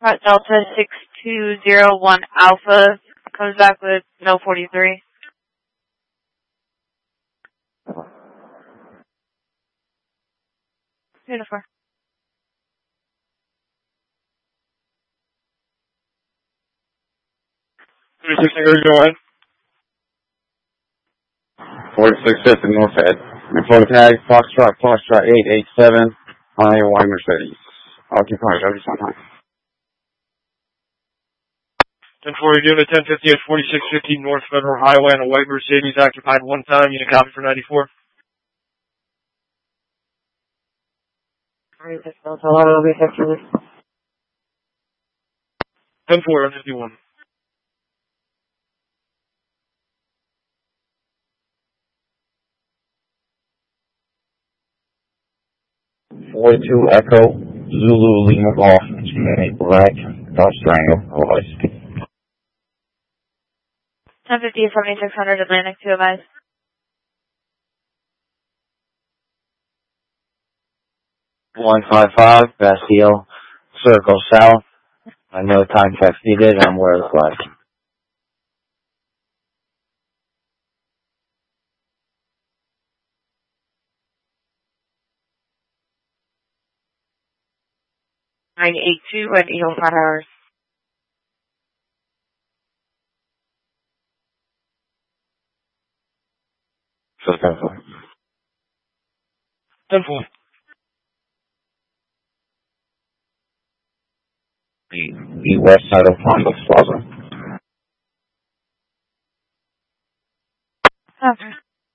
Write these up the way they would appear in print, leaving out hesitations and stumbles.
Delta 6201 Alpha comes back with no 43. Beautiful. 36 go ahead. 4650 North Ed. Info tag, Foxtrot 887, on a white Mercedes. Occupied, every time. 1040 unit 1050 at 4650 North Federal Highway on a white Mercedes, occupied one time. Unit copy for 94. Alright, that's all. How long will be after this? 1040 on 51. Two Echo Zulu Lima Golf Black Dodge Durango License. 1050 7600 Atlantic 2 advise. $155 Bastille Circle South. I know time check needed. I'm aware of the flag. Nine 82 at Eagle 5 hours. So 10-4. 10-4. The west side of Honda Plaza. Okay.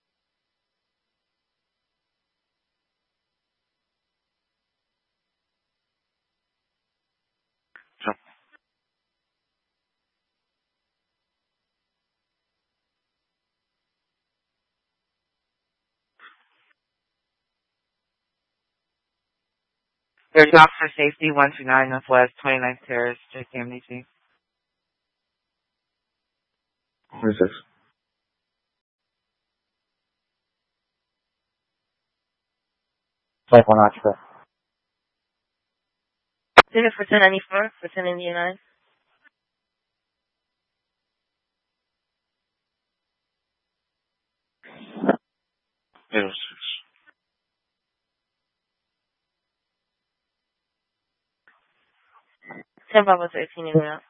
There's Officer Safety 129 Northwest 29th Terrace, JKMDC. 26. Type 1 Oxford. Unit for 1094 for 10 Indian 9. Yes. 10 Bravo 13 in out.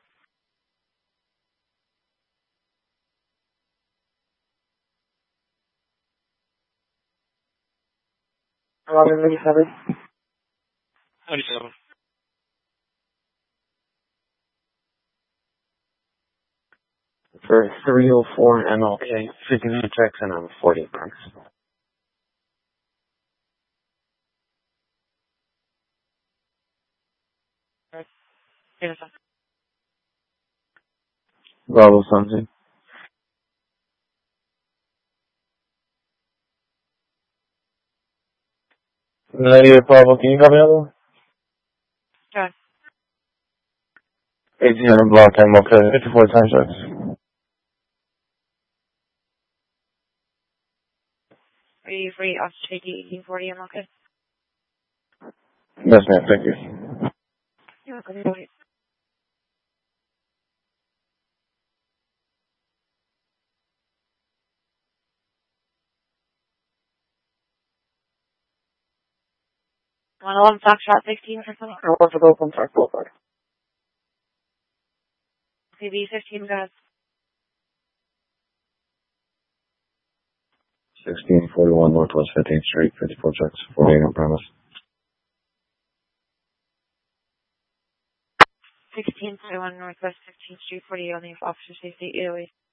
How long is it covered? 97. For 304 MLK, 50 checks, and I'm 40 bucks. Beautiful. Bravo something. Negative Bravo, can you copy another one? Sure. 1800 block MLK, 54 time checks. Are you free? Officer Safety 1840 MLK? Yes, ma'am, thank you. You're welcome. Wait. Want to let Foxtrot 16 for something? I want to go from Park Boulevard. CB 15 guys. 1641 Northwest 15th Street, 54 checks, 48 on premise. 1641 Northwest 15th Street, 48 on the Officer Safety 808.